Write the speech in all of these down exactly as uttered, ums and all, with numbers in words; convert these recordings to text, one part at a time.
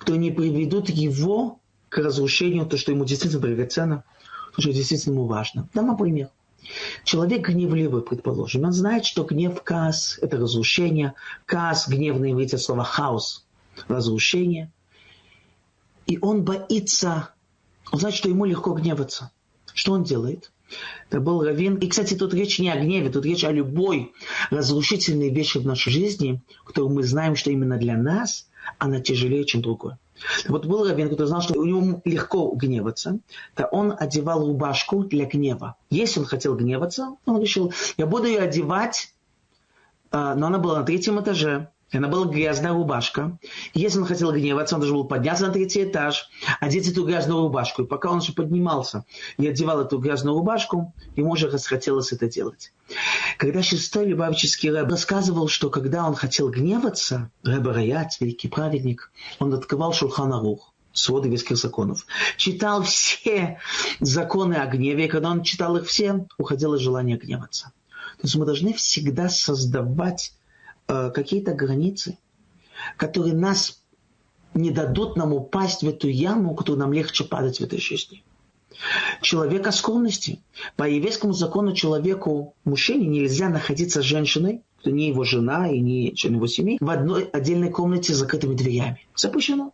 которые не приведут его к разрушению, то, что ему действительно драгоценно, то, что действительно ему важно. Дам пример. Человек гневливый, предположим. Он знает, что гнев, каас – это разрушение. Каас, гнев на иврите слово хаос, разрушение. И он боится, он знает, что ему легко гневаться. Что он делает? Это был раввин. И, кстати, тут речь не о гневе, тут речь о любой разрушительной вещи в нашей жизни, которую мы знаем, что именно для нас она тяжелее, чем другое. Вот был раввин, который знал, что у него легко гневаться, то он одевал рубашку для гнева. Если он хотел гневаться, он решил, я буду ее одевать, но она была на третьем этаже, и она была грязная рубашка. И если он хотел гневаться, он должен был подняться на третий этаж, одеть эту грязную рубашку. И пока он уже поднимался и одевал эту грязную рубашку, ему уже расхотелось это делать. Когда шестой Любавический рэб рассказывал, что когда он хотел гневаться, рэб Раяц, великий праведник, он открывал Шулхан Арух, своды веских законов, читал все законы о гневе, и когда он читал их все, уходило желание гневаться. То есть мы должны всегда создавать э, какие-то границы, которые нас не дадут нам упасть в эту яму, в которую нам легче падать в этой жизни. Человек о скромности. По еврейскому закону человеку, мужчине, нельзя находиться с женщиной, это не его жена и не член его семьи, в одной отдельной комнате с закрытыми дверями. Запрещено.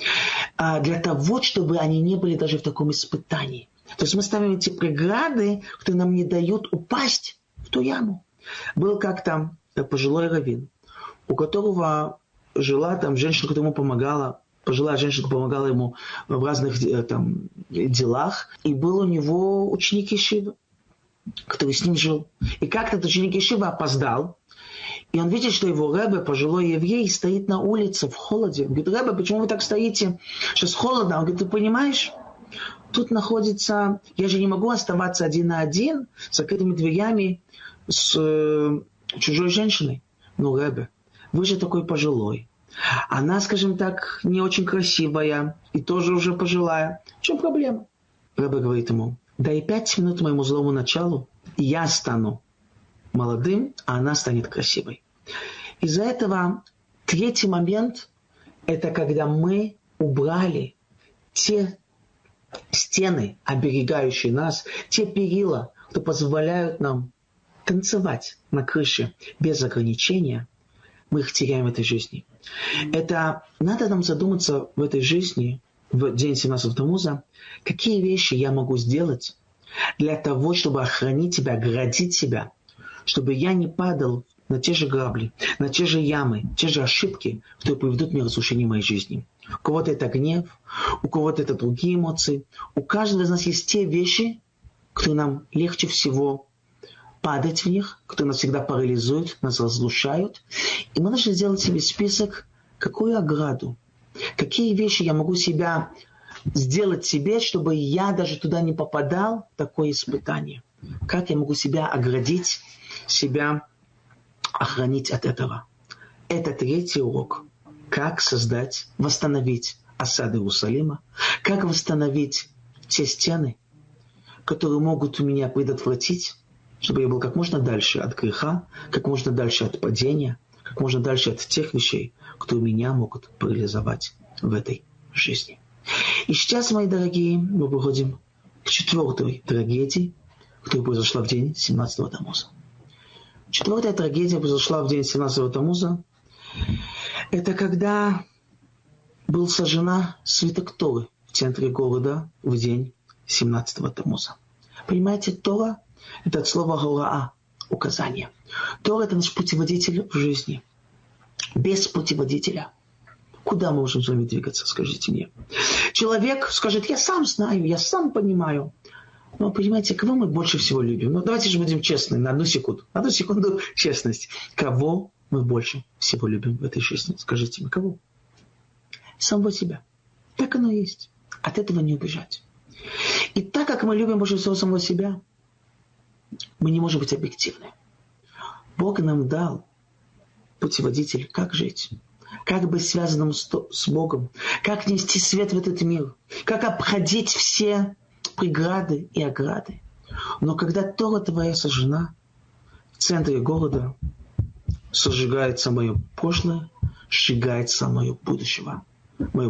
А для того, чтобы они не были даже в таком испытании. То есть мы ставим эти преграды, которые нам не дают упасть в ту яму. Был как-то пожилой раввин, у которого жила там женщина, которая ему помогала, пожилая женщина помогала ему в разных там, делах. И был у него ученик ешивы, который с ним жил. И как-то этот ученик ешивы опоздал. И он видит, что его рэбе, пожилой еврей, стоит на улице в холоде. Он говорит, рэбе, почему вы так стоите? Сейчас холодно. Он говорит, ты понимаешь, тут находится... Я же не могу оставаться один на один с закрытыми дверями с э, чужой женщиной. Ну, рэбе, вы же такой пожилой. Она, скажем так, не очень красивая и тоже уже пожилая. В чем проблема? Рэбе говорит ему, дай пять минут моему злому началу, и я стану молодым, а она станет красивой. Из-за этого третий момент – это когда мы убрали те стены, оберегающие нас, те перила, что позволяют нам танцевать на крыше без ограничения, мы их теряем в этой жизни. Это надо нам задуматься в этой жизни, в день семнадцатого Тамуза, какие вещи я могу сделать для того, чтобы охранить себя, оградить себя, чтобы я не падал на те же грабли, на те же ямы, те же ошибки, которые приведут мне к разрушению моей жизни. У кого-то это гнев, у кого-то это другие эмоции. У каждого из нас есть те вещи, которые нам легче всего падать в них, которые нас всегда парализуют, нас разрушают. И мы должны сделать себе список, какую ограду, какие вещи я могу себя сделать себе, чтобы я даже туда не попадал в такое испытание. Как я могу себя оградить, себя охранить от этого. Это третий урок. Как создать, восстановить осаду Иерусалима, как восстановить те стены, которые могут у меня предотвратить, чтобы я был как можно дальше от греха, как можно дальше от падения, как можно дальше от тех вещей, которые меня могут парализовать в этой жизни. И сейчас, мои дорогие, мы выходим к четвертой трагедии, которая произошла в день семнадцатого Тамуза. Четвертая трагедия произошла в день семнадцатого Тамуза. Это когда был сожжена свиток Торы в центре города в день семнадцатого Тамуза. Понимаете, Тора – это от слова «гораа» – указание. Тора – это наш путеводитель в жизни. Без путеводителя куда мы можем с вами двигаться, скажите мне? Человек скажет, я сам знаю, я сам понимаю. Но понимаете, кого мы больше всего любим? Ну, давайте же будем честны на одну секунду. На одну секунду честность. Кого мы больше всего любим в этой жизни? Скажите мне, кого? Самого себя. Так оно и есть. От этого не убежать. И так как мы любим больше всего самого себя, мы не можем быть объективны. Бог нам дал путеводитель, как жить, как быть связанным с Богом, как нести свет в этот мир, как обходить все преграды и ограды. Но когда Тора твоя сожжена, в центре города сожигается мое прошлое, сжигается мое будущего. Мое